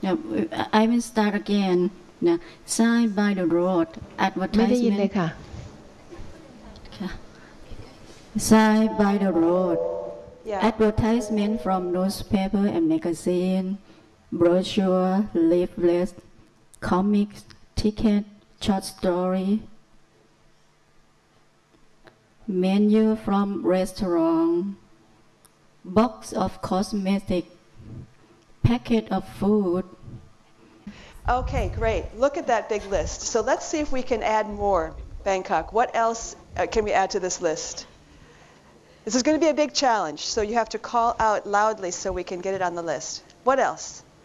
Yeah, I will start again. Yeah, sign by the road ไม่ได้ยินเลย advertisement. ค่ะ Sign by the road Yeah. advertisement from newspaper and magazine, brochure, leaflet, comics, ticket, short story, menu from restaurant, box of cosmetic, packet of food. Okay, great. Look at that big list. So let's see if we can add more, Bangkok. What else can we add to this list? This is going to be a big challenge, so you have to call out loudly so we can get it on the list. What else?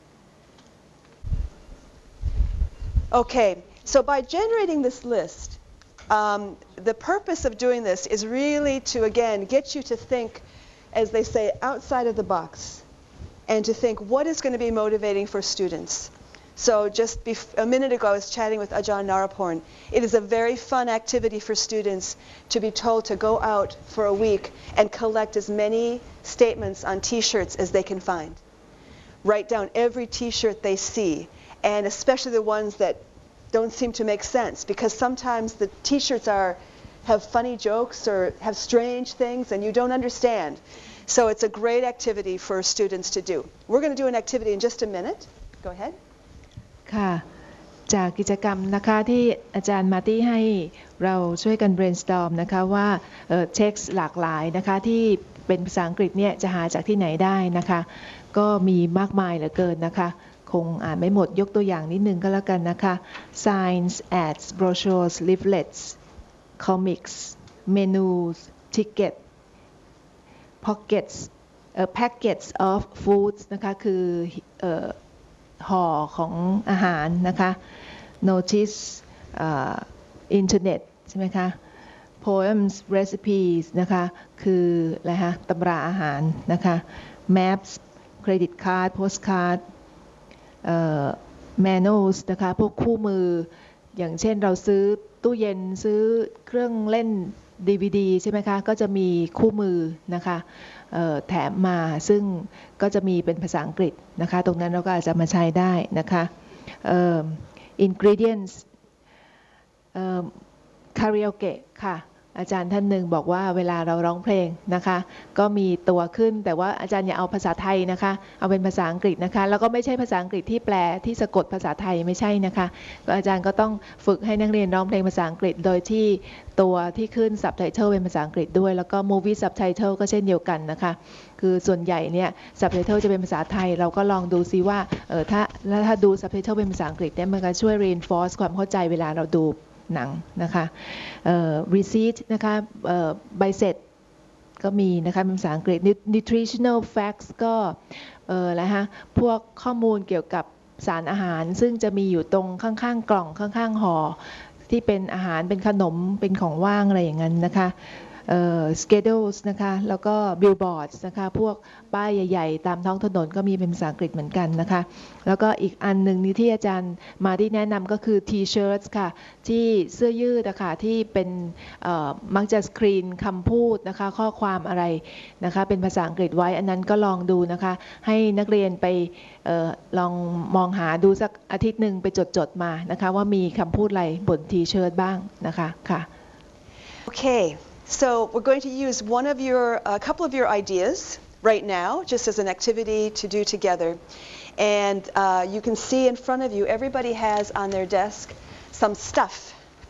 Okay, so by generating this list, the purpose of doing this is really to, again, get you to think, as they say, outside of the box, and to think what is going to be motivating for students. So just a minute ago, I was chatting with Ajahn Naraporn. It is a very fun activity for students to be told to go out for a week and collect as many statements on T-shirts as they can find. Write down every T-shirt they see, and especially the ones that don't seem to make sense, because sometimes the T-shirts have funny jokes or have strange things and you don't understand. So it's a great activity for students to do. We're going to do an activity in just a minute. Go ahead. ค่ะจากกิจกรรมนะคะที่อาจารย์มาร์ตี้ให้เราช่วยกัน brainstorm นะคะว่าเท็กซ์หลากหลายนะคะที่เป็นภาษาอังกฤษเนี่ยจะหาจากที่ไหนได้นะคะก็มีมากมายเหลือเกินนะคะคงอ่านไม่หมดยกตัวอย่างนิดนึงก็แล้วกันนะคะ signs ads brochures leaflets comics menus ticket pockets packets of foods นะคะคือห่อของอาหารนะคะ notice internet ใช่ไหมคะ poems recipes นะคะคืออะไรฮะตำราอาหารนะคะ maps credit card postcard manuals นะคะพวกคู่มืออย่างเช่นเราซื้อตู้เย็นซื้อเครื่องเล่น DVD ใช่ไหมคะก็จะมีคู่มือนะคะแถมมาซึ่งก็จะมีเป็นภาษาอังกฤษนะคะตรงนั้นเราก็อาจจะมาใช้ได้นะคะ ingredients karaoke ค่ะอาจารย์ท่านหนึ่งบอกว่าเวลาเราร้องเพลงนะคะก็มีตัวขึ้นแต่ว่าอาจารย์อย่าเอาภาษาไทยนะคะเอาเป็นภาษาอังกฤษนะคะแล้วก็ไม่ใช่ภาษาอังกฤษที่แปลที่สะกดภาษาไทยไม่ใช่นะคะอาจารย์ก็ต้องฝึกให้นักเรียนร้องเพลงภาษาอังกฤษโดยที่ตัวที่ขึ้น subtitle เป็นภาษาอังกฤษด้วยแล้วก็ movie subtitle ก็เช่นเดียวกันนะคะคือส่วนใหญ่เนี่ย subtitle จะเป็นภาษาไทยเราก็ลองดูซิว่าถ้าดู subtitle เป็นภาษาอังกฤษเนี่ยมันก็ช่วย reinforce ความเข้าใจเวลาเราดูหนังนะคะreceipt นะคะใบเสร็จก็มีนะคะเป็นภาษาอังกฤษ nutritional facts ก็อะไรฮะพวกข้อมูลเกี่ยวกับสารอาหารซึ่งจะมีอยู่ตรงข้างๆกล่องข้างๆห่อที่เป็นอาหารเป็นขนมเป็นของว่างอะไรอย่างนั้นนะคะschedules นะคะแล้วก็ billboards นะคะพวกป้ายใหญ่ๆตามท้องถนนก็มีเป็นภาษาอังกฤษเหมือนกันนะคะแล้วก็อีกอันหนึ่งนี้ที่อาจารย์มาที่แนะนำก็คือ T-shirts ค่ะที่เสื้อยืดนะคะที่เป็นมักจะสกรีนคำพูดนะคะข้อความอะไรนะคะเป็นภาษาอังกฤษไว้อันนั้นก็ลองดูนะคะให้นักเรียนไปลองมองหาดูสักอาทิตย์หนึ่งไปจดๆมานะคะว่ามีคำพูดอะไรบน T-shirt บ้างนะคะค่ะ Okay. So we're going to use a couple of your ideas right now, just as an activity to do together. And you can see in front of you, everybody has on their desk some stuff.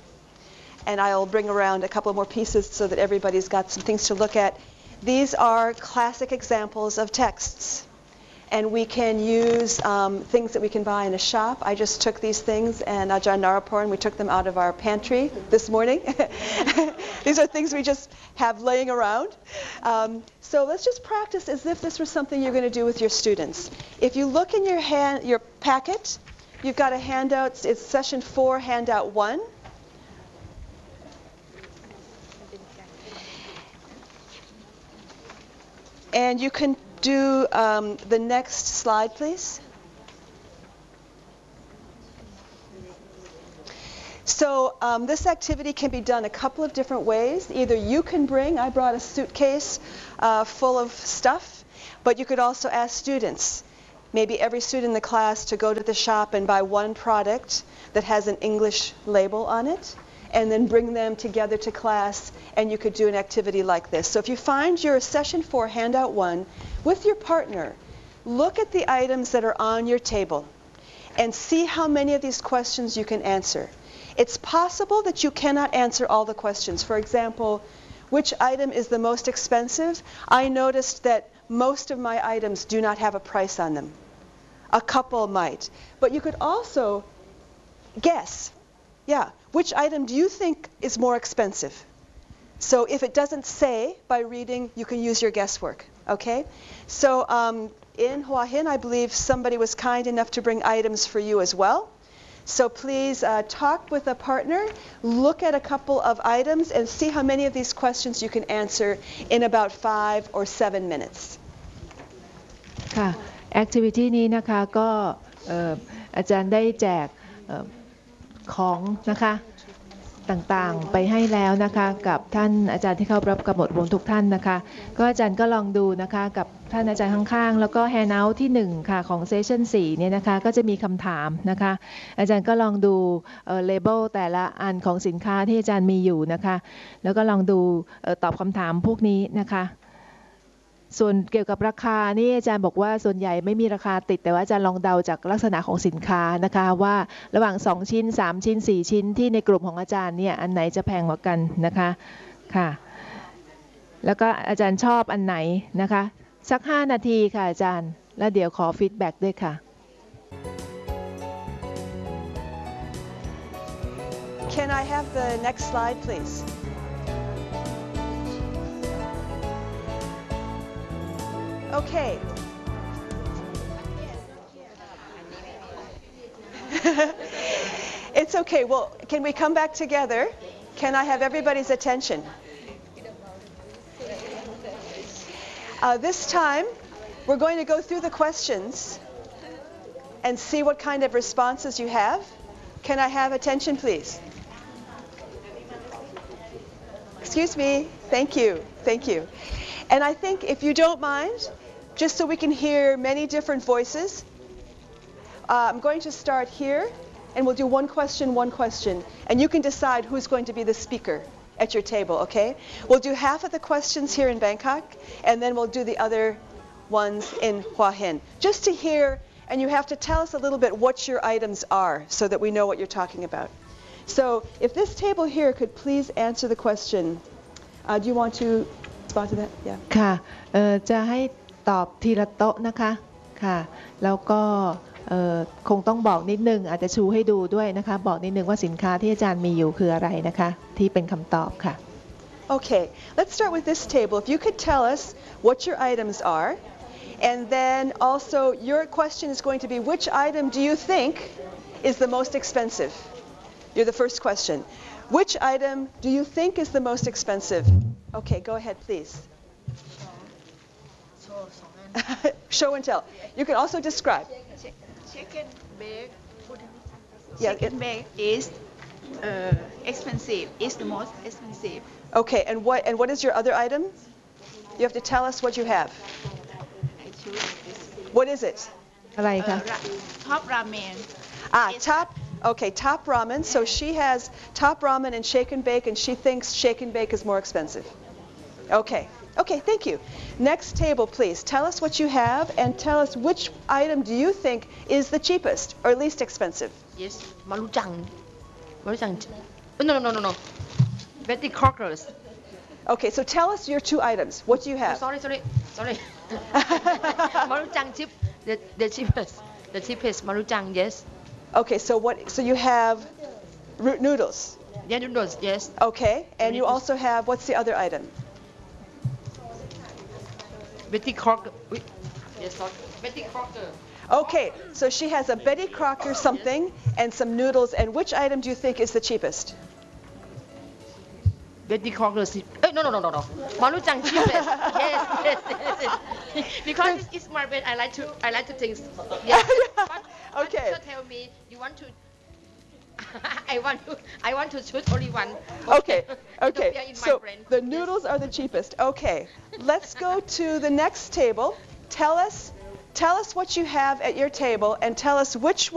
And I'll bring around a couple more pieces so that everybody's got some things to look at. These are classic examples of texts. And we can use things that we can buy in a shop. I just took these things, and Ajahn Naraporn, we took them out of our pantry this morning. These are things we just have laying around. So let's just practice as if this was something you're going to do with your students. If you look in your packet, you've got a handout. It's session 4, handout 1. And you can do the next slide, please. So this activity can be done a couple of different ways. Either you can I brought a suitcase full of stuff, but you could also ask students, maybe every student in the class to go to the shop and buy one product that has an English label on it, and then bring them together to class, and you could do an activity like this. So if you find your session 4 handout 1 with your partner, look at the items that are on your table and see how many of these questions you can answer. It's possible that you cannot answer all the questions. For example, which item is the most expensive? I noticed that most of my items do not have a price on them. A couple might. But you could also guess, which item do you think is more expensive? So if it doesn't say by reading, you can use your guesswork, okay? So in Hua Hin, I believe somebody was kind enough to bring items for you as well. So please talk with a partner, look at a couple of items, and see how many of these questions you can answer in about 5 or 7 minutes. ค่ะ activity นี้นะคะก็อาจารย์ได้แจกของนะคะต่างๆไปให้แล้วนะคะกับท่านอาจารย์ที่เข้ารับกำหนดวงทุกท่านนะคะก็อาจารย์ก็ลองดูนะคะกับท่านอาจารย์ข้างๆแล้วก็ handout ที่1ค่ะของ session 4เนี่ยนะคะก็จะมีคำถามนะคะอาจารย์ก็ลองดูlabel แต่ละอันของสินค้าที่อาจารย์มีอยู่นะคะแล้วก็ลองดูตอบคำถามพวกนี้นะคะส่วนเกี่ยวกับราคานี่อาจารย์บอกว่าส่วนใหญ่ไม่มีราคาติดแต่ว่าอาจารย์ลองเดาจากลักษณะของสินค้านะคะว่าระหว่าง2ชิ้น3ชิ้น4ชิ้นที่ในกลุ่มของอาจารย์เนี่ยอันไหนจะแพงกว่ากันนะคะค่ะแล้วก็อาจารย์ชอบอันไหนนะคะสัก5นาทีค่ะอาจารย์แล้วเดี๋ยวขอฟีดแบ็กด้วยค่ะ Can I have the next slide, please? Okay. It's okay. Well, can we come back together? Can I have everybody's attention? This time, we're going to go through the questions and see what kind of responses you have. Can I have attention, please? Excuse me. Thank you. Thank you. And I think if you don't mind, just so we can hear many different voices, I'm going to start here, and we'll do one question, and you can decide who's going to be the speaker at your table, okay? We'll do half of the questions here in Bangkok, and then we'll do the other ones in Hua Hin, just to hear, and you have to tell us a little bit what your items are so that we know what you're talking about. So if this table here could please answer the question. Do you want to respond to that? Yeah. ค่ะจะให้ตอบทีละโต๊ะนะคะค่ะแล้วก็คงต้องบอกนิดนึงอาจจะชูให้ดูด้วยนะคะบอกนิดนึงว่าสินค้าที่อาจารย์มีอยู่คืออะไรนะคะที่เป็นคำตอบค่ะ Okay, let's start with this table. If you could tell us what your items are, and then also your question is going to be which item do you think is the most expensive? You're the first question. Which item do you think is the most expensive? Okay, go ahead, please. Show and tell. You can also describe. Chicken bake. Yeah, Chicken bake is expensive. It's the most expensive. Okay, and what is your other item? You have to tell us what you have. I choose this. What is it? อะไรคะ Top ramen. Top. Okay, top ramen. So she has top ramen and shake and bake, and she thinks shake and bake is more expensive. Okay. Okay, thank you. Next table, please. Tell us what you have and tell us which item do you think is the cheapest or least expensive. Yes, Maruchan. No. Betty Crockers. Okay, so tell us your two items. What do you have? Sorry. Maruchan chip, the cheapest Maruchan, yes. Okay, so you have root noodles. Yeah, noodles, yes. Okay, and you also have, what's the other item? Betty Crocker. Yes, sorry. Betty Crocker. Okay, so she has a Betty Crocker something and some noodles, and which item do you think is the cheapest? Betty Crocker. No. Maruchan cheapest. Yes. Because it's my bed. I like to think. Yes. But Okay. So tell me, you want to. I want to choose only one. Okay. Interfere in my So brain. the noodles are the cheapest. Okay. Let's go to the next table. Tell us tell us what you have at your table and tell us which